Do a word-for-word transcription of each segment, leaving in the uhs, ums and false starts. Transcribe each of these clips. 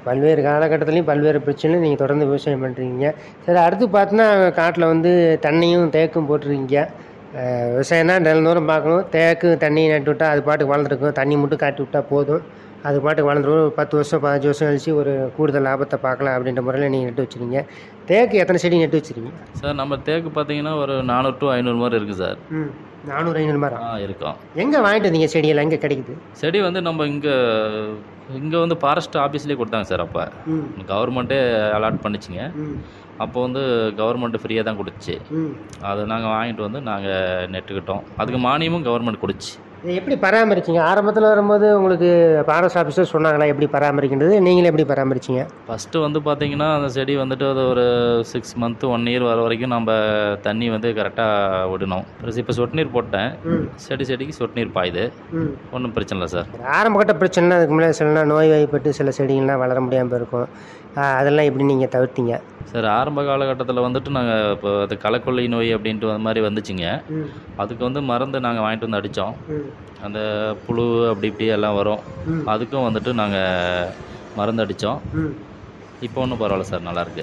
பல்வேறு காலகட்டத்துலேயும் பல்வேறு பிரச்சனையும் நீங்கள் தொடர்ந்து விவசாயம் பண்ணுறீங்க. சரி, அடுத்து பார்த்தோன்னா காட்டில் வந்து தென்னையும் தேக்கும் போட்டிருக்கீங்க. அஹ் விவசாயம்னா நிலந்தோறும் பார்க்கணும். தேக்கு தண்ணி நட்டு விட்டால் அது பாட்டுக்கு வளர்ந்துருக்கும். தண்ணி மட்டும் காட்டி விட்டால் போதும், அது பாட்டுக்கு வளர்ந்துரும். ஒரு பத்து வருஷம் பதினஞ்சு வருஷம் கழிச்சு ஒரு கூடுதல் லாபத்தை பார்க்கலாம் அப்படின்ற முறையில் நீங்கள் நட்டு வச்சுருக்கீங்க. தேக்கு எத்தனை செடி நட்டு வச்சுருக்கீங்க? சார் நம்ம தேக்கு பார்த்தீங்கன்னா ஒரு நானூறு டு ஐநூறு மாதிரி இருக்குது சார். ம், நானூறு ஐநூறு மரம் ஆ இருக்கும். எங்கே வாங்கிட்டு வந்தீங்க செடியெல்லாம்? எங்கே கிடைக்குது செடி வந்து நம்ம இங்கே இங்கே வந்து ஃபாரஸ்ட் ஆஃபீஸ்லேயே கொடுத்தாங்க சார். அப்போ ம் கவர்மெண்ட்டே அலாட் பண்ணிச்சிங்க. ம் அப்போ வந்து கவர்மெண்ட் ஃப்ரீயாக தான் கொடுத்துச்சு. ம் அதை நாங்கள் வாங்கிட்டு வந்து நாங்கள் நெட்டுக்கிட்டோம். அதுக்கு மானியமும் கவர்மெண்ட் கொடுத்துச்சு. இதை எப்படி பராமரிச்சிங்க? ஆரம்பத்தில் வரும்போது உங்களுக்கு ஃபாரஸ்ட் ஆஃபீஸர் சொன்னாங்களா எப்படி பராமரிக்கின்றது? நீங்களே எப்படி பராமரிச்சிங்க? ஃபஸ்ட்டு வந்து பார்த்தீங்கன்னா அந்த செடி வந்துட்டு அது ஒரு சிக்ஸ் மந்த்து ஒன் இயர் வர வரைக்கும் நம்ம தண்ணி வந்து கரெக்டாக விடணும். இப்போ சொட்டு நீர் போட்டேன். ம் செடி செடிக்கு சொட்டு நீர் பாயுது. ம் ஒன்றும் பிரச்சனை இல்லை சார். ஆரம்பகட்ட பிரச்சனைனா அதுக்கு முன்னாடி சில நோய் வாய்ப்பட்டு சில செடிகள்லாம் வளர முடியாமல் இருக்கும். ஆ, அதெல்லாம் எப்படி நீங்கள் தவிர்த்தீங்க? சார் ஆரம்ப காலகட்டத்தில் வந்துட்டு நாங்கள் இப்போ அது களைக்கொல்லி நோய் அப்படின்ட்டு அந்த மாதிரி வந்துச்சுங்க. ம் அதுக்கு வந்து மருந்து நாங்கள் வாங்கிட்டு வந்து அடித்தோம். ம் அந்த புழு அப்படி இப்படி எல்லாம் வரும். ம் அதுக்கும் வந்துட்டு நாங்கள் மருந்து அடித்தோம். ம் இப்போ ஒன்றும் பரவாயில்ல சார், நல்லாயிருக்கு.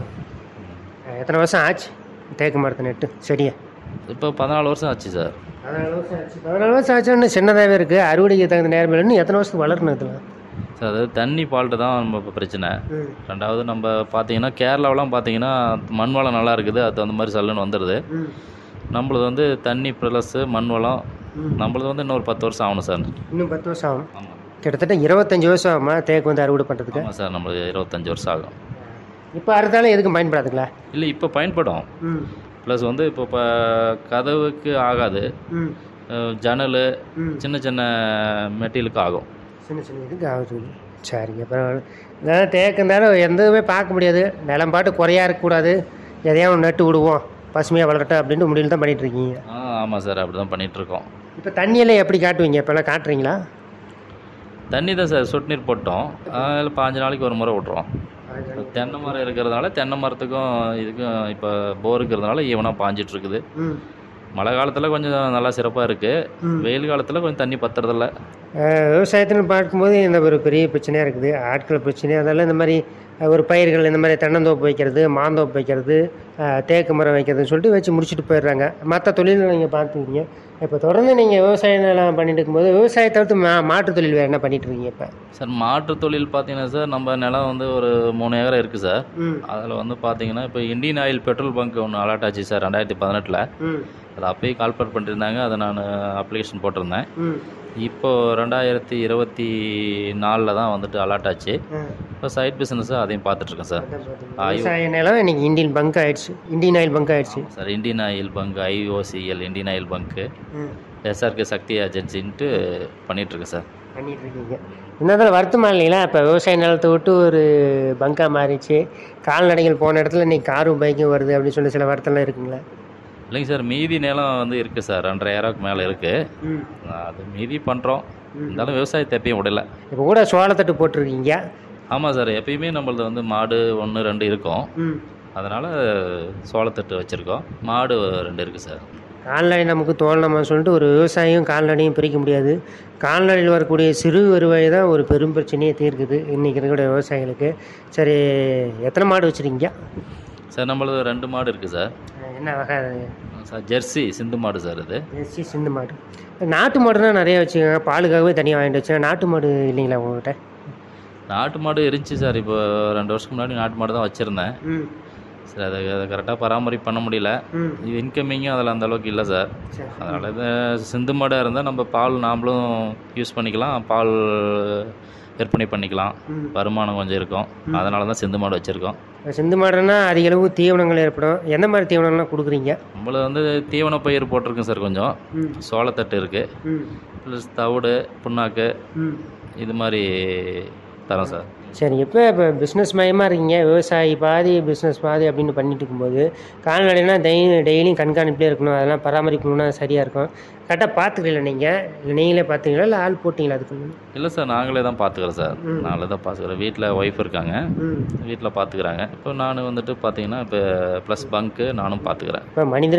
அஹ் எத்தனை வருஷம் ஆச்சு தேக்கு மரத்தை நட்டு செடியை? இப்போ பதினாலு வருஷம் ஆச்சு சார். பதினாலு வருஷம் ஆச்சு. பதினாலு வருஷம் ஆச்சுன்னு சின்னதாகவே இருக்குது. அறுவடைக்கு தகுந்த நேரம் இல்லைன்னு எத்தனை வருஷத்துக்கு வளரணும் இதில்? சார் அது தண்ணி ஃபால்ட்டு தான் நம்ம இப்போ பிரச்சனை. ம் ரெண்டாவது நம்ம பார்த்தீங்கன்னா கேரளாவெலாம் பார்த்தீங்கன்னா மண் வளம் நல்லா இருக்குது, அது அந்த மாதிரி சல்லுன்னு வந்துடுது. ம் நம்மளது வந்து தண்ணி ப்ளஸ்ஸு மண் வளம், ம் நம்மளது வந்து இன்னொரு பத்து வருஷம் ஆகணும் சார். இன்னும் பத்து வருஷம் ஆகும். ஆமாம். கிட்டத்தட்ட இருபத்தஞ்சி வருஷம் ஆகுமா தேக்கு வந்து அறுவடை பண்ணுறதுக்கு? ஆமாம் சார், நம்மளுக்கு இருபத்தஞ்சி வருஷம் ஆகும். இப்போ அறுத்தாலும் எதுக்கும் பயன்படாதுங்களா? இல்லை இப்போ பயன்படும். ம் ப்ளஸ் வந்து இப்போ இப்போ கதவுக்கு ஆகாது, ம் அஹ் ஜன்னல் ம் சின்ன சின்ன மெட்டீரியலுக்கு ஆகும். சின்ன சின்ன இதுக்கு ஆகுது. சரிங்க, பரவாயில்ல. அதாவது தேக்கு இருந்தாலும் எந்ததுமே பார்க்க முடியாது. நிலம் பாட்டு குறையா இருக்கக்கூடாது, எதையாவது ஒன்று நட்டு விடுவோம் பசுமையாக வளரட்டும் அப்படின்ட்டு முடிவில் தான் பண்ணிகிட்டு இருக்கீங்க. ஆ ஆமாம் சார், அப்படி தான் பண்ணிகிட்ருக்கோம். இப்போ தண்ணியெல்லாம் எப்படி காட்டுவீங்க? இப்போல்லாம் காட்டுறீங்களா? தண்ணி தான் சார், சொட்டு நீர் போட்டோம். அதில் பாஞ்சு நாளைக்கு ஒரு முறை விட்ருவோம். தென்னை மரம் இருக்கிறதுனால தென்னை மரத்துக்கும் இதுக்கும் இப்போ போர் இருக்கிறதுனால ஈவனாக பாஞ்சிட்டு இருக்குது. ம் மழை காலத்தில் கொஞ்சம் நல்லா சிறப்பாக இருக்குது. ம் வெயில் காலத்தில் கொஞ்சம் தண்ணி பத்துறதில்ல. விவசாயத்தில் பார்க்கும்போது இந்த ஒரு பெரிய பிரச்சனையாக இருக்குது, ஆட்கள் பிரச்சனை. அதெல்லாம் இந்த மாதிரி அஹ், ஒரு பயிர்கள் இந்த மாதிரி தென்னந்தோப்பு வைக்கிறது, மாந்தோப்பு வைக்கிறது, அஹ், தேக்கு மரம் வைக்கிறதுன்னு சொல்லிட்டு வச்சு முடிச்சுட்டு போயிடுறாங்க. மற்ற தொழில் நீங்கள் பார்த்துக்கிங்க. இப்போ தொடர்ந்து நீங்கள் விவசாயம் எல்லாம் பண்ணிட்டு இருக்கும்போது விவசாயத்தை தவிர்த்து மா மாற்றுத் தொழில் வேறு என்ன பண்ணிட்டு இருக்கீங்க இப்போ? சார் மாற்று தொழில் பார்த்தீங்கன்னா சார், நம்ம நிலம் வந்து ஒரு மூணு ஏக்கர் இருக்குது சார். ம் அதில் வந்து பார்த்தீங்கன்னா இப்போ இந்தியன் ஆயில் பெட்ரோல் பங்க் ஒன்று அலாட் ஆச்சு சார் ரெண்டாயிரத்தி பதினெட்டில். ம் அதை அப்போயே கால்பர் பண்ணியிருந்தாங்க, அதை நான் அப்ளிகேஷன் போட்டிருந்தேன். ம் இப்போது ரெண்டாயிரத்தி இருபத்தி நாலில் தான் வந்துட்டு அலாட் ஆச்சு. ம் இப்போ சைட் பிஸ்னஸை அதையும் பார்த்துட்ருக்கேன் சார். விவசாய நிலம் இன்னைக்கு இந்தியன் பங்க் ஆயிடுச்சு, இந்தியன் ஆயில் பங்க் ஆயிடுச்சு. Sir Indian oil bunk, IOCL Indian oil bunk, ம் எஸ்ஆர்கே சக்தி ஏஜென்சின்ட்டு பண்ணிகிட்ருக்கேன் சார். பண்ணிட்டு இருக்கீங்க. என்னதான் வருத்தமா இல்லைங்களா? இப்போ விவசாய நிலத்தை விட்டு ஒரு பங்காக மாறிடுச்சு, கால்நடைகள் போன இடத்துல இன்னைக்கு காரும் பைக்கும் வருது அப்படின்னு சொல்லி சில வருத்தம்லாம் இருக்குங்களா? இல்லைங்க சார், மீதி நிலம் வந்து இருக்குது சார், ரெண்டரை ஏக்கருக்கு மேலே இருக்குது. ம் அது மீதி பண்ணுறோம். ம். இருந்தாலும் விவசாயத்தை எப்பயும் விடல. இப்போ கூட சோளத்தட்டு போட்டிருக்கீங்க. ஆமாம் சார், எப்பயுமே நம்மளது வந்து மாடு ஒன்று ரெண்டு இருக்கும். ம் அதனால் சோளத்தட்டு வச்சுருக்கோம். மாடு ரெண்டு இருக்குது சார். கால்நடை நமக்கு தோழனமாக சொல்லிட்டு ஒரு விவசாயியும் கால்நடையும் பிரிக்க முடியாது. கால்நடையில் வரக்கூடிய சிறு வருவாய் தான் ஒரு பெரும் பிரச்சனையை தீர்க்குது இன்றைக்கி இருக்கக்கூடிய விவசாயிகளுக்கு. சரி, எத்தனை மாடு வச்சுருக்கீங்க? சார் நம்மளது ரெண்டு மாடு இருக்குது சார். என்ன வகை? சார் ஜெர்சி சிந்து மாடு சார். இது ஜெர்சி சிந்து மாடு. நாட்டு மாடுனா நிறைய வச்சுக்கோங்க, பாலுக்காகவே தனியாக வாங்கிட்டு வச்சேன். நாட்டு மாடு இல்லைங்களா உங்கள்கிட்ட? நாட்டு மாடு இருந்துச்சு சார். இப்போ ரெண்டு வருஷத்துக்கு முன்னாடி நாட்டு மாடு தான் வச்சுருந்தேன். ம் சார் அதை அதை கரெக்டாக பராமரிப்பு பண்ண முடியல. ம் இது இன்கமிங்கும் அதில் அந்த அளவுக்கு இல்லை சார். சரி. அதனால் இது சிந்து மாடாக இருந்தால் நம்ம பால் நாமளும் யூஸ் பண்ணிக்கலாம், பால் விற்பனை பண்ணிக்கலாம், ம் வருமானம் கொஞ்சம் இருக்கும். ம். அதனால தான் சிந்து மாடு வச்சுருக்கோம். சிந்து மாடுனா அதிக அளவு தீவனங்கள் ஏற்படும். எந்த மாதிரி தீவனங்கள்லாம் கொடுக்குறீங்க? நம்மள வந்து தீவன பயிர் போட்டிருக்கோம் சார். கொஞ்சம் ம் சோளத்தட்டு இருக்குது, ம் ப்ளஸ் தவிடு, புண்ணாக்கு, ம் இது மாதிரி தரோம் சார். சரி, இப்போ இப்போ பிஸ்னஸ் மயமாக இருக்கீங்க, விவசாயி பாதி பிஸ்னஸ் பாதி அப்படின்னு பண்ணிட்டு இருக்கும்போது கால்நடைனா டெய்லி டெய்லியும் கண்காணிப்பிலே இருக்கணும், அதெல்லாம் பராமரிக்கணும்னா சரியாக இருக்கும். கரெக்டாக பார்த்துக்கிறீங்களா நீங்கள்? இல்லை நீங்களே பார்த்துக்கிறீங்களா இல்லை ஆள் போட்டிங்களா அதுக்கு? இல்லை சார், நாங்களே தான் பார்த்துக்குறோம் சார். ம். நாங்களே தான் பார்த்துக்குறோம். வீட்டில் ஒய்ஃப் இருக்காங்க, ம் வீட்டில் பார்த்துக்குறாங்க. இப்போ நான் வந்துட்டு பார்த்தீங்கன்னா இப்போ ப்ளஸ் பங்க்கு நானும் பார்த்துக்குறேன். இப்போ மனிதர்